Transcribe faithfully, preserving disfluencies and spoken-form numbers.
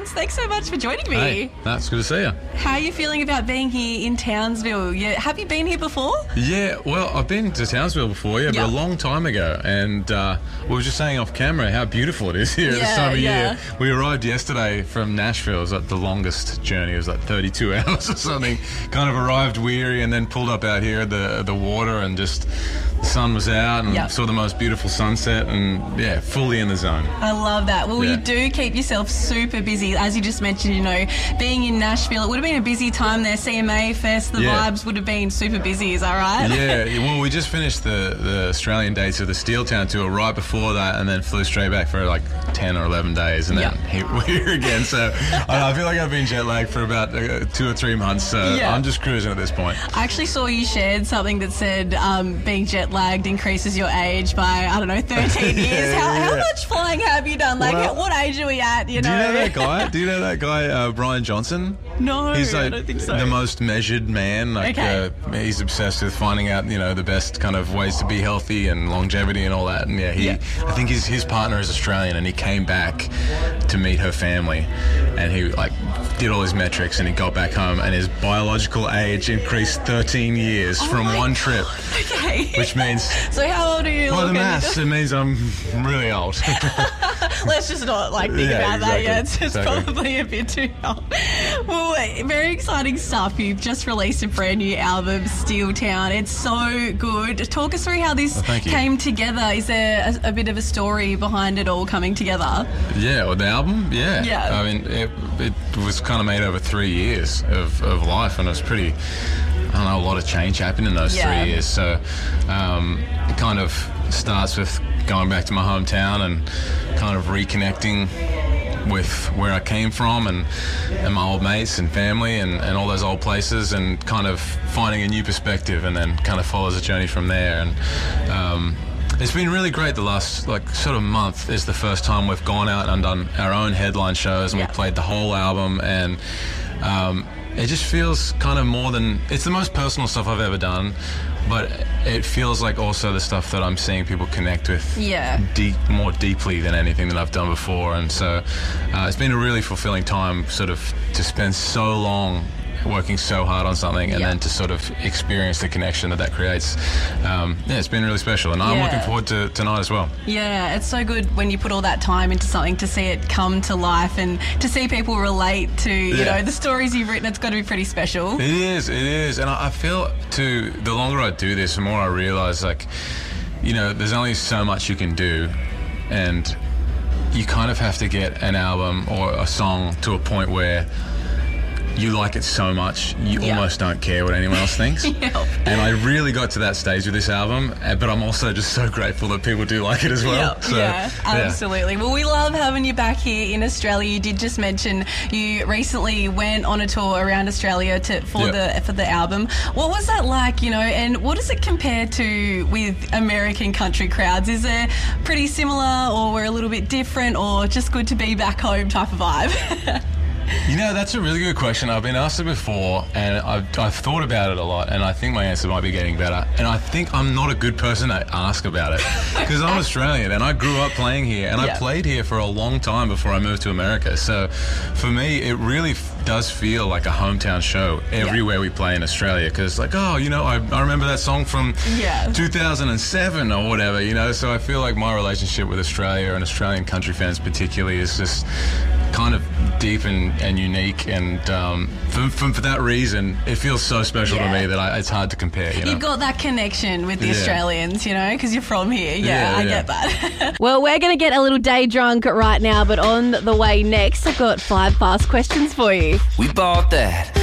James, thanks so much for joining me. Hey, that's good to see you. How are you feeling about being here in Townsville? You, have you been here before? Yeah, well, I've been to Townsville before, yeah, Yep. but a long time ago. And uh, we were just saying off camera how beautiful it is here at Yeah, this time of yeah. year. We arrived yesterday from Nashville. It was like the longest journey. It was like thirty-two hours or something. Kind of arrived weary and then pulled up out here at the, the water and just the sun was out and Yep. saw the most beautiful sunset and, yeah, fully in the zone. I love that. Well, Yeah. you do keep yourself super busy. As you just mentioned, you know, being in Nashville, it would have been a busy time there. C M A Fest, the Yeah. vibes would have been super busy. Is that right? Yeah, well, we just finished the, the Australian dates of the Steeltown tour right before that and then flew straight back for like ten or eleven days and then Yep. here, we're here again. So I, I feel like I've been jet lagged for about uh, two or three months. So Yeah. I'm just cruising at this point. I actually saw you shared something that said um, being jet lagged increases your age by, I don't know, thirteen years. How, how Yeah. much flying have you done? Like, Well, what age are we at? You know? Do you know that guy? Do you know that guy, uh, Brian Johnson? No, He's like I don't think so. the most measured man. Like, Okay. uh, he's obsessed with finding out, you know, the best kind of ways to be healthy and longevity and all that. And yeah, he, Yeah. I think his his partner is Australian, and he came back to meet her family, and he like did all his metrics, and he got back home, and his biological age increased thirteen years from Oh my one trip, Okay. which means. So how old are you? Well, the looking? maths, it means I'm really old. Let's just not like think Yeah, about that exactly, yet. It's, it's exactly. probably a bit too old. Well, very exciting stuff. You've just released a brand new album, Steeltown. It's so good. Talk us through how this Oh, thank you. came together. Is there a, a bit of a story behind it all coming together? Yeah, well, the album, yeah. Yeah. I mean, it, it was kind of made over three years of, of life, and it was pretty, I don't know, a lot of change happened in those Yeah. three years. So um, it kind of starts with going back to my hometown and kind of reconnecting with where I came from and, and my old mates and family and, and all those old places, and kind of finding a new perspective, and then kind of follows a journey from there. And um, it's been really great. The last like sort of month is the first time we've gone out and done our own headline shows, and Yeah. we played the whole album, and um, it just feels kind of more than, it's the most personal stuff I've ever done, but it feels like also the stuff that I'm seeing people connect with Yeah. deep, more deeply than anything that I've done before. And so uh, it's been a really fulfilling time sort of to spend so long working so hard on something, and Yeah. then to sort of experience the connection that that creates. Um, yeah, it's been really special, and I'm Yeah. looking forward to tonight as well. Yeah, it's so good when you put all that time into something to see it come to life and to see people relate to, you Yeah. know, the stories you've written. It's got to be pretty special. It is, it is. And I I feel, too, the longer I do this, the more I realise, like, you know, there's only so much you can do, and you kind of have to get an album or a song to a point where you like it so much, you Yeah. almost don't care what anyone else thinks. Yeah. And I really got to that stage with this album, uh, but I'm also just so grateful that people do like it as well. Yeah, So, yeah, absolutely. Well, we love having you back here in Australia. You did just mention you recently went on a tour around Australia to for Yeah. the for the album. What was that like, you know, and what does it compare to with American country crowds? Is it pretty similar, or we're a little bit different, or just good to be back home type of vibe? You know, that's a really good question. I've been asked it before, and I've, I've thought about it a lot, and I think my answer might be getting better. And I think I'm not a good person to ask about it, because I'm Australian, and I grew up playing here, and Yeah. I played here for a long time before I moved to America. So for me, it really f- does feel like a hometown show everywhere we play in Australia, because like, oh, you know, I, I remember that song from Yeah. two thousand seven or whatever, you know. So I feel like my relationship with Australia and Australian country fans particularly is just kind of deep and, and unique, and um, for, for, for that reason, it feels so special Yeah. to me that I, it's hard to compare. You know? You've got that connection with the Yeah. Australians, you know, because you're from here. Yeah, Yeah, I yeah. get that. Well, we're going to get a little day drunk right now, but on the way next, I've got five fast questions for you. We bought that.